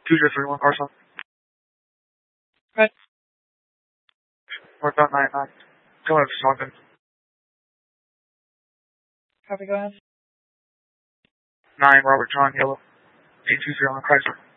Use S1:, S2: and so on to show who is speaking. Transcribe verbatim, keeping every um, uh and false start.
S1: two zero three one Carson.
S2: Right.
S1: Northbound nine nine. Going up to Swanton.
S2: Copy, go ahead.
S1: nine Robert John Yellow. eight two zero on Chrysler.